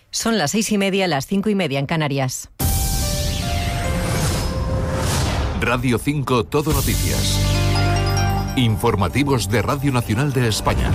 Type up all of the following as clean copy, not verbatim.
Son las 6:30, las 5:30 en Canarias. Radio 5 Todo Noticias. Informativos de Radio Nacional de España.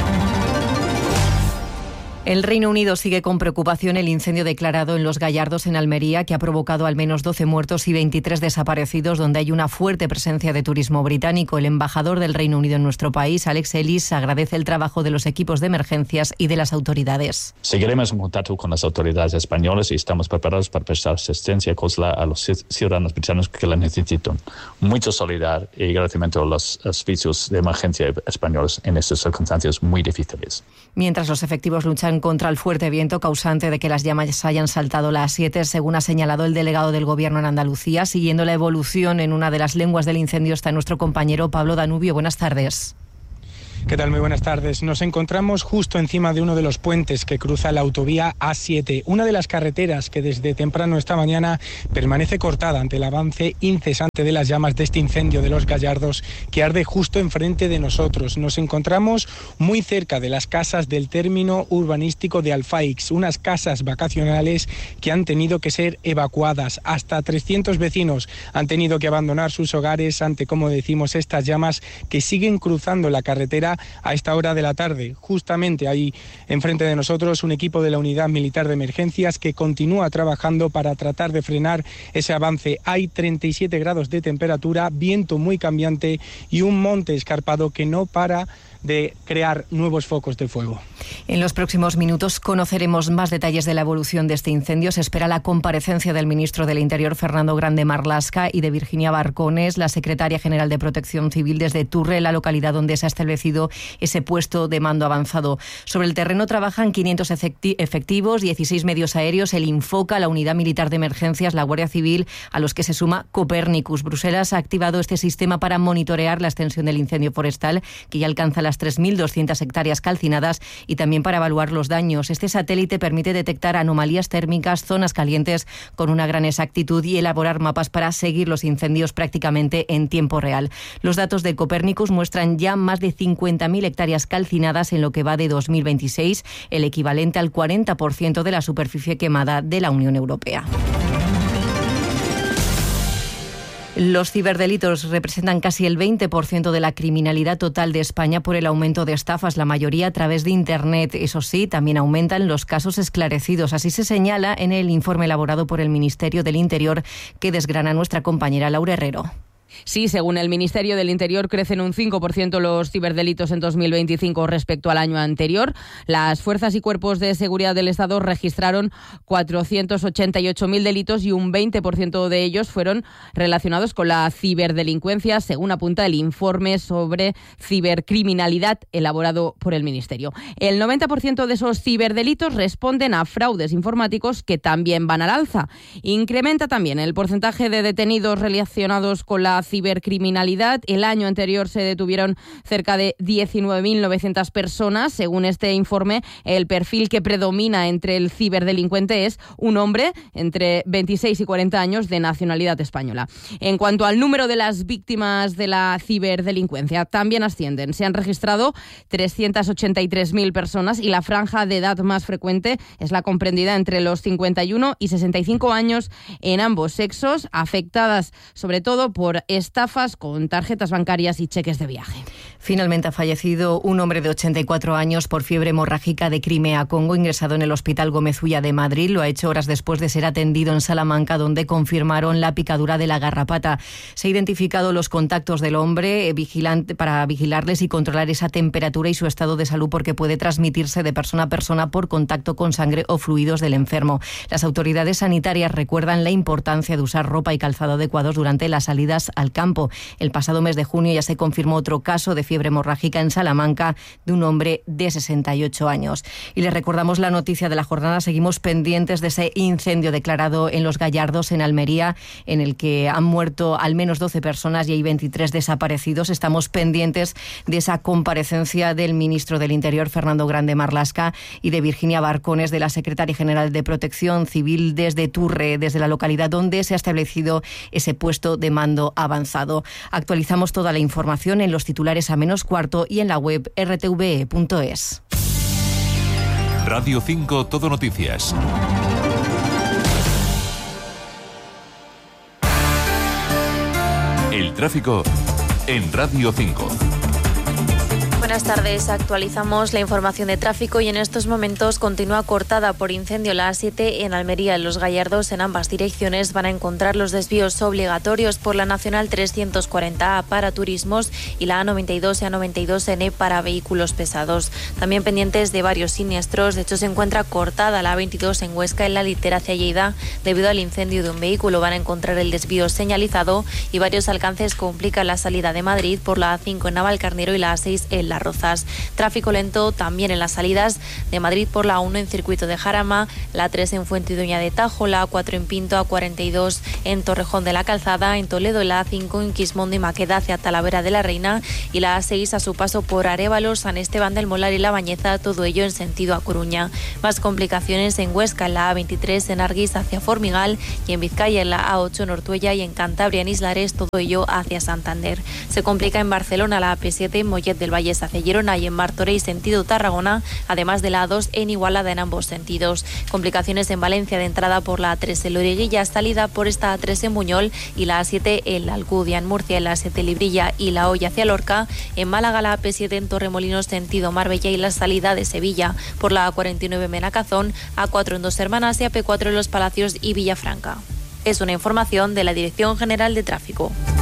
El Reino Unido sigue con preocupación el incendio declarado en Los Gallardos, en Almería, que ha provocado al menos 12 muertos y 23 desaparecidos, donde hay una fuerte presencia de turismo británico. El embajador del Reino Unido en nuestro país, Alex Ellis, agradece el trabajo de los equipos de emergencias y de las autoridades. Seguiremos en contacto con las autoridades españolas y estamos preparados para prestar asistencia a los ciudadanos británicos que la necesitan. Mucha solidaridad y agradecimiento a los servicios de emergencia españoles en estas circunstancias muy difíciles. Mientras los efectivos luchan contra el fuerte viento causante de que las llamas hayan saltado las 7, según ha señalado el delegado del Gobierno en Andalucía. Siguiendo la evolución en una de las lenguas del incendio está nuestro compañero Pablo Danubio. Buenas tardes. ¿Qué tal? Muy buenas tardes. Nos encontramos justo encima de uno de los puentes que cruza la autovía A7, una de las carreteras que desde temprano esta mañana permanece cortada ante el avance incesante de las llamas de este incendio de Los Gallardos que arde justo enfrente de nosotros. Nos encontramos muy cerca de las casas del término urbanístico de Alfaix, unas casas vacacionales que han tenido que ser evacuadas. Hasta 300 vecinos han tenido que abandonar sus hogares ante, como decimos, estas llamas que siguen cruzando la carretera a esta hora de la tarde. Justamente ahí enfrente de nosotros un equipo de la Unidad Militar de Emergencias que continúa trabajando para tratar de frenar ese avance. Hay 37 grados de temperatura, viento muy cambiante y un monte escarpado que no para de crear nuevos focos de fuego. En los próximos minutos conoceremos más detalles de la evolución de este incendio. Se espera la comparecencia del ministro del Interior, Fernando Grande Marlaska, y de Virginia Barcones, la secretaria general de Protección Civil, desde Turre, la localidad donde se ha establecido ese puesto de mando avanzado. Sobre el terreno trabajan 500 efectivos, 16 medios aéreos, el Infoca, la Unidad Militar de Emergencias, la Guardia Civil, a los que se suma Copernicus. Bruselas ha activado este sistema para monitorear la extensión del incendio forestal, que ya alcanza las 3.200 hectáreas calcinadas, y también para evaluar los daños. Este satélite permite detectar anomalías térmicas, zonas calientes con una gran exactitud y elaborar mapas para seguir los incendios prácticamente en tiempo real. Los datos de Copernicus muestran ya más de 50.000 hectáreas calcinadas en lo que va de 2026, el equivalente al 40% de la superficie quemada de la Unión Europea. Los ciberdelitos representan casi el 20% de la criminalidad total de España por el aumento de estafas, la mayoría a través de Internet. Eso sí, también aumentan los casos esclarecidos. Así se señala en el informe elaborado por el Ministerio del Interior que desgrana nuestra compañera Laura Herrero. Sí, según el Ministerio del Interior, crecen un 5% los ciberdelitos en 2025 respecto al año anterior. Las fuerzas y cuerpos de seguridad del Estado registraron 488.000 delitos y un 20% de ellos fueron relacionados con la ciberdelincuencia, según apunta el informe sobre cibercriminalidad elaborado por el Ministerio. El 90% de esos ciberdelitos responden a fraudes informáticos que también van al alza. Incrementa también el porcentaje de detenidos relacionados con la cibercriminalidad. El año anterior se detuvieron cerca de 19.900 personas. Según este informe, el perfil que predomina entre el ciberdelincuente es un hombre entre 26 y 40 años de nacionalidad española. En cuanto al número de las víctimas de la ciberdelincuencia, también ascienden. Se han registrado 383.000 personas y la franja de edad más frecuente es la comprendida entre los 51 y 65 años en ambos sexos, afectadas sobre todo por estafas con tarjetas bancarias y cheques de viaje. Finalmente ha fallecido un hombre de 84 años por fiebre hemorrágica de Crimea, Congo, ingresado en el Hospital Gómez Ulla de Madrid. Lo ha hecho horas después de ser atendido en Salamanca, donde confirmaron la picadura de la garrapata. Se han identificado los contactos del hombre para vigilarles y controlar esa temperatura y su estado de salud, porque puede transmitirse de persona a persona por contacto con sangre o fluidos del enfermo. Las autoridades sanitarias recuerdan la importancia de usar ropa y calzado adecuados durante las salidas al campo. El pasado mes de junio ya se confirmó otro caso de fiebre hemorrágica en Salamanca de un hombre de 68 años. Y les recordamos la noticia de la jornada. Seguimos pendientes de ese incendio declarado en Los Gallardos, en Almería, en el que han muerto al menos 12 personas y hay 23 desaparecidos. Estamos pendientes de esa comparecencia del ministro del Interior, Fernando Grande Marlaska, y de Virginia Barcones, de la secretaria general de Protección Civil, desde Turre, desde la localidad donde se ha establecido ese puesto de mando avanzado. Actualizamos toda la información en los titulares a menos cuarto y en la web rtve.es. Radio 5 Todo Noticias. El tráfico en Radio 5. Buenas tardes, actualizamos la información de tráfico y en estos momentos continúa cortada por incendio la A7 en Almería. En Los Gallardos, en ambas direcciones, van a encontrar los desvíos obligatorios por la Nacional 340A para turismos y la A92 y A92N para vehículos pesados. También pendientes de varios siniestros, de hecho se encuentra cortada la A22 en Huesca en la litera hacia Lleida debido al incendio de un vehículo. Van a encontrar el desvío señalizado y varios alcances complican la salida de Madrid por la A5 en Navalcarnero y la A6 en Las Rozas. Tráfico lento también en las salidas de Madrid por la 1 en Circuito de Jarama, la 3 en Fuentidueña de Tajo, la 4 en Pinto, A42 en Torrejón de la Calzada, en Toledo la A5 en Quismondo y Maqueda hacia Talavera de la Reina y la A6 a su paso por Arévalo, San Esteban del Molar y La Bañeza, todo ello en sentido a Coruña. Más complicaciones en Huesca, en la A23 en Arguis hacia Formigal y en Vizcaya en la A8 en Ortuella y en Cantabria en Islares, todo ello hacia Santander. Se complica en Barcelona la AP7 en Mollet del Valle hacia Girona y en Martorell sentido Tarragona, además de la A2 en Igualada en ambos sentidos. Complicaciones en Valencia de entrada por la A3 en Loriguilla, salida por esta A3 en Buñol y la A7 en la Alcudia, en Murcia en la A7 Librilla y la Hoya hacia Lorca, en Málaga la AP7 en Torremolinos sentido Marbella y la salida de Sevilla por la A49 en Benacazón, A4 en Dos Hermanas y AP4 en Los Palacios y Villafranca. Es una información de la Dirección General de Tráfico.